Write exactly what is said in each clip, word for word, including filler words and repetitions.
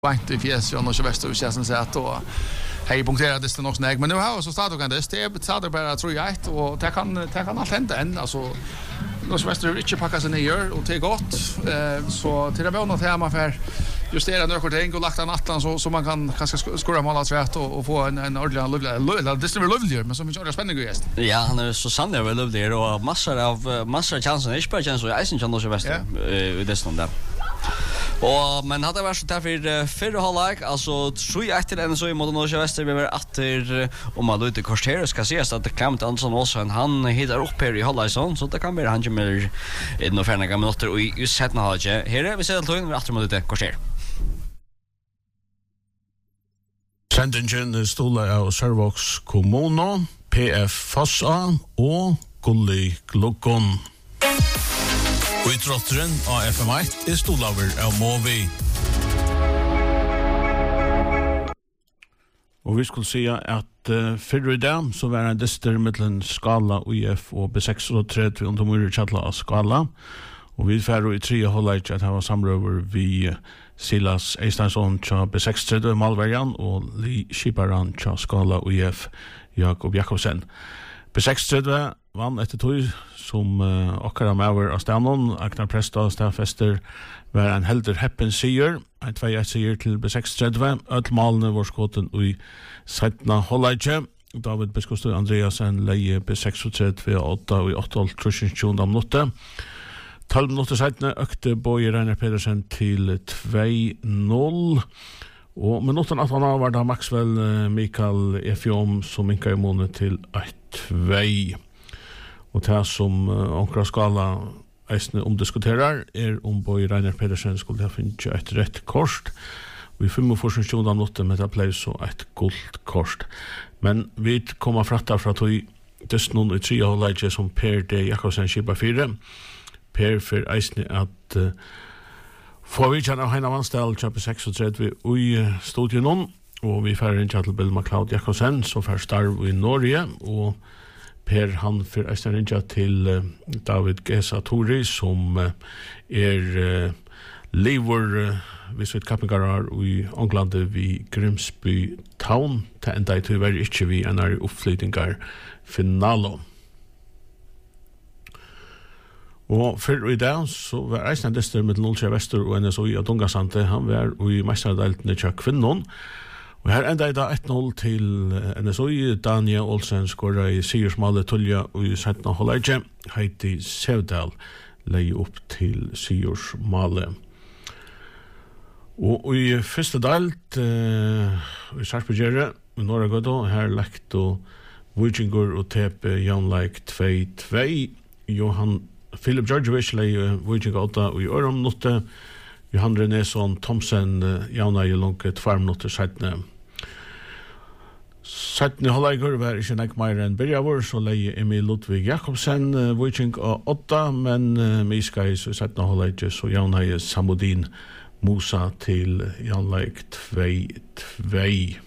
Vant i fjäs och så väster känns det att då hej punkterade det nog snägg men nu har så startar kan det det är bara tror jag ett och det kan det kan allt hända än alltså Norsk Väster inte packa sig ner och det är gott eh, så till det var något här man för justera några ting och lagt en atlan så så man kan kanske skora mål rätt och, och få en en ordentlig lovely det är lovely men så mycket är spännande gäst. Ja, han är så sann det väl lovely och massor av massor av chanser inte bara chanser jag syns Norsk Väster i det stund där. Och men hade varit så där för för halvlek alltså tror jag efter den så i mot Norsk Väster vi var åter om man lite kvarter ska ses att det Clement Andersson också han hittar upp här i halvlek så det kan bli han kommer in och förna minuter och i sätta ha det här är vi ser då in åter mot det kvarter. Sendingen stola av Servox Kommuno, P F Fossa og Gulli Glukon. Og i trotteren av F M ett er stolaver av Movi. Og vi skulle si at uh, fyrre i dag så var en dyster mellom Skala, U I F og B seksogtretti under Mure Kjatla av Skala. Og vi færre i tre halvlek at han var samrøver vi uh, Silas Eistansson tja B seksogtretti Malverjan og Li Kiparan tja Skala U I F Jakob Jakobsen. B seksogtretti vann etter tog som uh, okkara mever av stanon, Agnar Presta stafester var en helder heppen sier, en tvei ett sier til B seksogtretti, öll malene var skåten i settna Holleitje, David Biskostu Andreasen leie B seksogtretti og åtta og åtta tjuende minutter. tolv minutter settene økte Boje Reiner Pedersen til två noll. Og minutten at han var da Maxwell Mikael Efjom som minka i måned til ett två. Og det som uh, Onkra Skala eisne omdiskuterar er om Boje Reiner Pedersen skulle ha finnet et rett kort. Og i femogfyrre minutter med det ble så et gult kort. Men vi kommer fratta fra tog dess noen i tre halvleikje som Per D. Jakobsen kipa fire. Per for eisne at uh, få vi kjenne av Heina Vansdal kjøpe seksogtretti i uh, studien noen. Og vi færer inn til Bill McLeod Jakobsen som fær starv i Norge og Per han för Øystein Rinja til uh, David Gesa Tori som uh, er uh, lever uh, hvis vi kappingarar i England vi Grimsby Town til enda i tyver ikke vi en er oppflyttingar finalo. Og for i dag så var Øystein Dester med Nolsjø Vester og N S O I og Dungasante han var i meisterdeltene til kvinnon. Og her enda i dag ett noll til N S O I, Daniel Olsen skåra i Sigursmale Tulja og i settna Holleitje, Heidi Sevdal leie opp til Sigursmale. Og i første delt, uh, i Sarpegjerre, i Norra Gødå, her lekt og Vikingur og Tepe Janleik två två, Johan Philip Georgievich leie Vikingur åtta og i Ørum Notte, Johan Renesson Thomsen Jauna i Lonke två minutter settene. Settene halvleikur var ikke nek mer enn Birjavur, så leie Emil Ludvig Jakobsen Viking og åtta, men uh, Miskais i settene halvleikje, så Jauna i Samudin Musa til Janleik två två.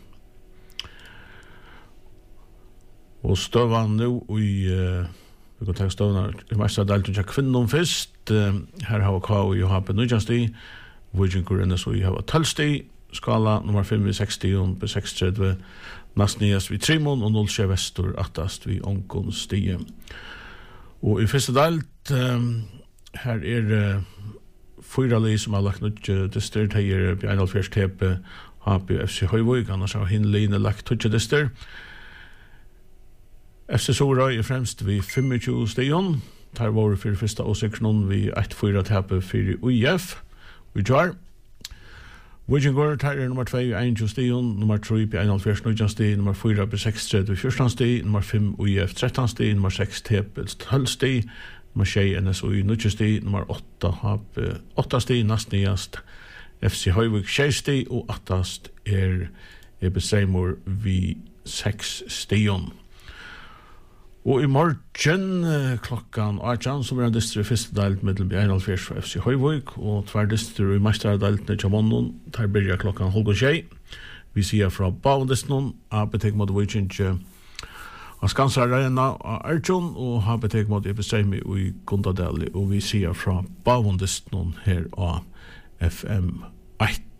Og støvan nu i uh, vi kan ta støvna i mestadalten til kvinnon først. Uh, her har vi K og Johape Nujasti, Vikingur N S O I har tolv Skala nummer fem vid seksti og B seksogtretti, nast niast vid Trimon og Nolsjø Vestur attast vid Onkon stie. Og i første delt, um, her er uh, fyra li som har lagt nødje dyster, det er Bjørnalfjers Tepe, H P F C Høyvøy, annars har hinline lagt nødje dyster. F C Sorøy er fremst vid tjúgufem stion, der var for første åsikron vid ett fyra tepe for U I F, vi jar. Vikingur tar er nummer två i einogtjúgu stion, nummer tre på einoghalvfjerds nítjan sti, nummer fyra på seksogtretti i fjortan sti, nummer fem U I F trettan sti, nummer seks Tepe tolv sti, nummer sju N S O I nítjan sti, nummer åtta H P åtta sti, nast niast F C Høyvik sju sti og attast er E B Seymour vi seks stion. Og i morgen klokkan åttan så blir en dyster i første delt mellom einoghalvfjerds for F C Høyvøk og tver dyster i mesterdeltene til måneden. Der blir klokkan halv og tjei. Vi sier fra Bavendisten, Abetek mot Viking av Skansa Arena av Arjun og Abetek mot E B Seymi i Gundadali. Og vi sier fra Bavendisten her av F M ett.